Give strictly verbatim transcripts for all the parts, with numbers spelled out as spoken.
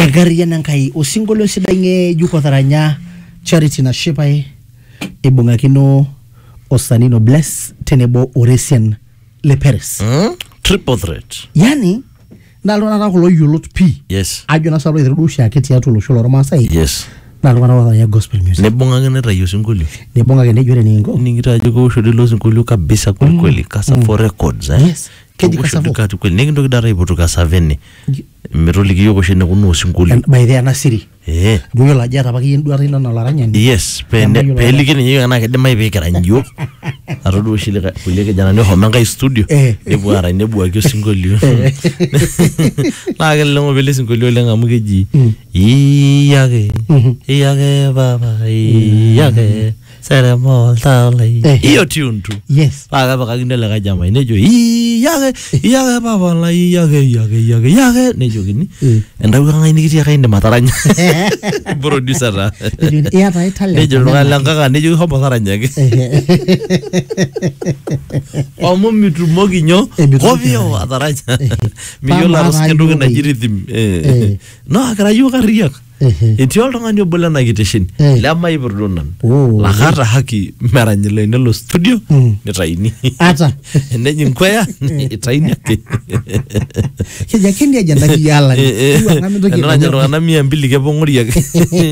Egarian Enkai osingolio sidai ngejuk otharanya Charity Nashipai ibungakino Osanino Bless tenebo Oresian Leperes. Mm? Triple threat. Yani nalona na kulo yulot P. Yes. Ajo na sabo irudusha keti atu lo sholo Masai. Yes. Nalona wa ya gospel music. Nebonga ngene rayo singolio. Nebonga ngene jore ningo. Ningira ajo shodi lo singolio kabisa kweli kweli kasa for records eh. Yes. Keji kasa for. Kati kweli ningi ndo kidara iboto kasa vene. Meroli kiyo ko shene kuno singolio. By the anasiri. Eh. Buyo la jara baki ndu arina na laranya ndi. Yes, pende peli kini yiyo na kede mai bekera njo. Arodo shile kuleke jana ne homanga studio. Nebu ara nebu akyo singolio. Na kele ngo bele singolio lenga mukeji. Iyage. Iyage baba iyage. Sere mol tale. Iyo tune tu. Yes. Paga paga kinele ka jama nejo iyage iyage baba la iyage iyage iyage iyage nejo kini. Enda uga ngai nikiti akainde mataranya. Producer ra. Iya tai talent. Nejo ngalanga ka nejo hobo taranya ke. Omo mitu moginyo obvio ataranya. Miyo la roskendo na jiritim. No akara yu kariyak. Itiol ngani obola na kiteshin. Lama iburdonan. La gara haki meranyele nelo studio nitaini. Ata. Nenyi nkwea itaini ake. Keja kendi ajanda kiyala. Nana jaro na mia mbili ke bongori yake.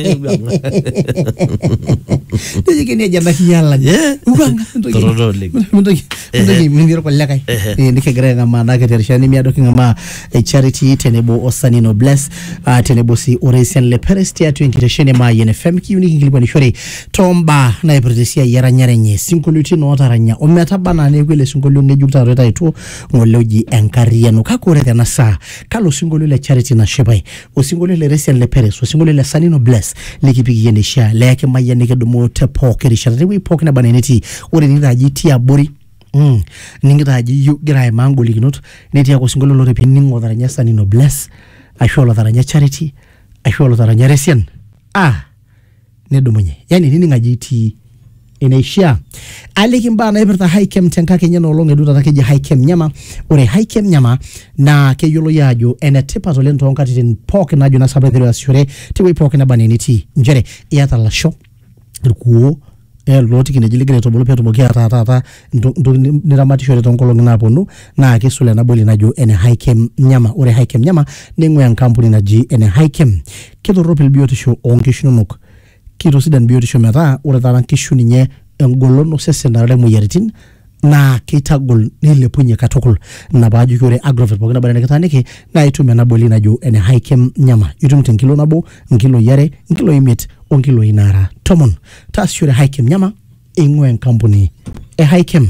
Keja kendi ajanda kiyala. Ubanga Torodo leg. Mundoki mundoki mingiro kwa lakai. Ndike gere ngama na keterishani mia doki ngama Charity tenebo Osanino Bless tenebo si Oresian Leperes tiatu nkireshene ma N F M kiuni ngilibani shore tomba na ipretesia yara nyarenye sinkuluti no taranya ometabana ne kwele sinkulu ngejukta reta itu ngoloji enkariano kakore kana sa kalo sinkulu le Charity Nashipai o sinkulu le Oresian Leperes o sinkulu le Osanino Bless likipigi yende sha leke mayane kedomo tepo kerisha rewe pok na baneneti ore ni daji tia bori mm ningira aji yu gira mango liginot neti yako sinkulu lo repiningo taranya Osanino Bless asholo taranya Charity asholo taranya Oresian ah nedo mwenye yani nini ngajiti inaishia aliki mbana iberta haikem tenka kenya no longe duta takeje haikem nyama ore haikem nyama na ke yolo yajo ene tipa to lento onkati tin pork na jona sabethero asure tiwe pork na baneniti njere yata la show rukuo el loti kine jiligene to bolo peto bokia ta ta ta ndo ni ramati shore to nkolo na ponu na kesule na boli na jo ene haikem nyama ore haikem nyama ningwe ya kampuni na ji ene haikem kito ropel beauty show onkishunuk kito sidan beauty show meta ore taran kishuni nye ngolono sese na remo yeritin na kitagol nile punye katokol na baaju kore agrovet bogana bana katanike na itume na boli na jo ene haikem nyama yutumte kilo nabo nkilo yare nkilo imit onkilo inara tomon tashure haikem nyama ingwe company e haikem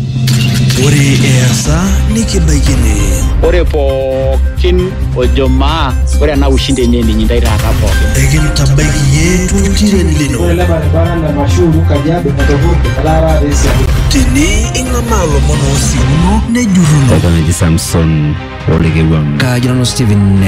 ore esa nikibaikini ore pookin ojomaa ore na ushinde neni nyindaira hapo egin tabaiki yetu tiren lino ore la barabara na mashuru kajabe katovuke kalara resi tini ingamalo mono sino ne juruno Bwana ji Samson Olegewang Kajino Steven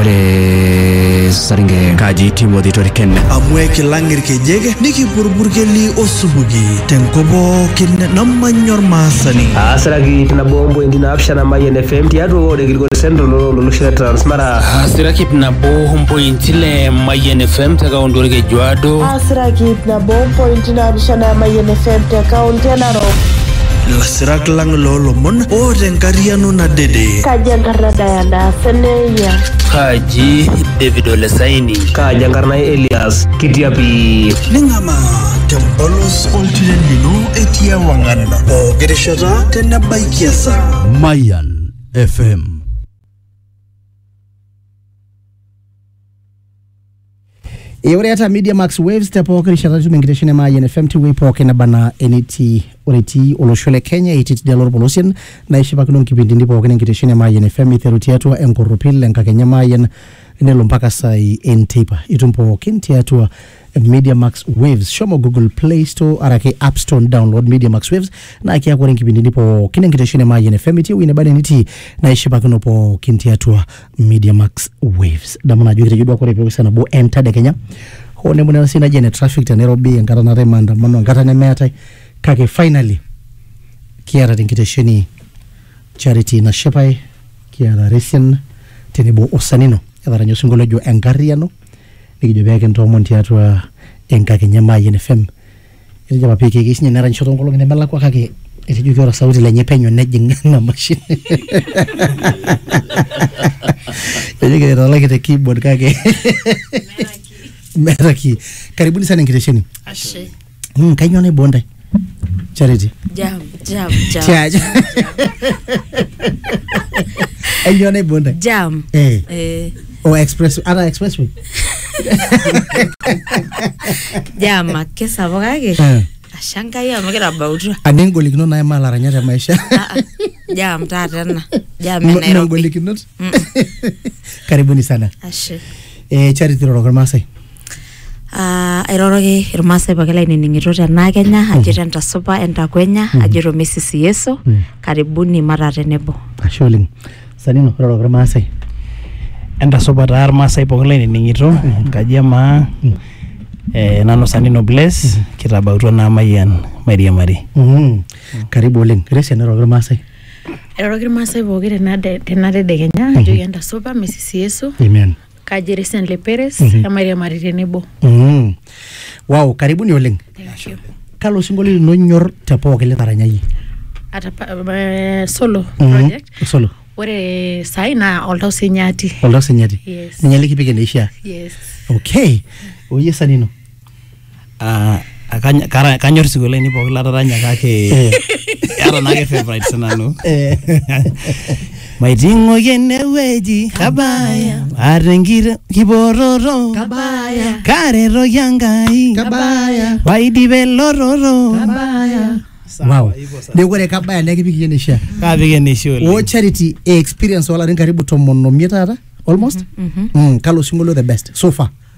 ore saringe Kaji Timothy Toriken amweke langir ke jege niki burburgeli osubugi tenkobo kin namanyor masani asragi na bombo indina afshana ma N F M tiado ore gilgo sendo lo lo shira transmara asragi na bombo intile ma N F M taka ondorege jwado asragi na bombo indina afshana ma N F M taka ontenaro la sirak lang lolo mon o renkariano na dede kajangarna dayana seneya kaji David Olesaini kajangarna Elias kitiapi ningama tembolos oltinen lino etia wanganda o gereshata tena baikiasa Mayan F M Eure ata Media Max Waves tepo kirishata tumengiteshene ma N F M tiwe poke na bana eniti oreti oloshole Kenya ititi dialor polosian na ishipa kuno kipindi ndipo poke ngiteshene ma N F M iteruti atua enkoropil lenka Kenya ma yen nelo mpaka sai entipa itumpo kinti atua Media Max Waves shomo Google Play Store arake App Store download Media Max Waves na akia kwa kipindi ndipo kinengiteshene ma N F M iti wine bane niti na ishipa kuno po kinti atua Media Max Waves damana jukite judwa kwa repe sana bo entade Kenya hone muna sina jene traffic ta Nairobi ngata na remanda mano ngata ne meta kake finally kiara ngitesheni Charity Nashipai kiara Oresian tenebo Osanino etaranyo osinkolio ojo Enkariano nikijo pee kintoomon tiatua enkakenya Mayian F M. Etejo apa pee kiiki sinye neranyisho toonkolong'i nemelakwa kake etejo ore sauti lenye penyo nejing ina mashine. Etejo kitalaki te keyboard kake meraki. Karibuni sana enkitesheni. Ashe. Mm, kanyo na bonda. Charity. Jam, jam, jam. Jam. Kanyo na bonda. Jam. Eh. Eh. O express, ara expressway. Jam, akesa bokake. Eh. Ashanka ya mkira bautu. Anengolikino na mala ranyata maisha. Jam tata na. Jam Nairobi. Anengolikino. Karibuni sana. Ashe. Eh, Charity Rorokor Masai. Ah, airoroki irmaasai pookin lainining'ito tena Kenya, ajito entasupa entakwenya, ajito Missis Yeso, karibuni mara tenebo. Ashe oleng. Sanino Rorokor Masai. Entasupa taa irmaasai pookin lainining'ito, enkaji emaa, eh, nanu Sanino Bless, kitabautua naa Mayian Mairiamari. Karibu oleng. Resi Rorokor Masai. Airoroki irmaasai pookin tena tedekenya, ajoki entasupa Missis Yeso. Amen. Kaji recently Perez, Mairiamari tenebo. Mm. Wow, karibuni oleng. Thank you. Kalo sinkolio linonyor te pookin litaranyayie. Ata uh, solo project. Solo. Ore sai na Oltau Senyati. Oltau Senyati. Yes. Ninye likipike neisha. Yes. Okay. Oye Sanino. Ah, akanya kara kanyor sinkolio ni pookin lataranya kake yara nake favorite sananu. Eh. Maitingo yene weji kabaya arengire kibororo kabaya karero yangai kabaya waidi belororo kabaya. Wow. Negore kabaya nekipiki yenisha. Kapiki yenisha ole. O Charity experience wala karibu tomon no mietata almost. Mhm. Mm, kalo sinkolio the best so far.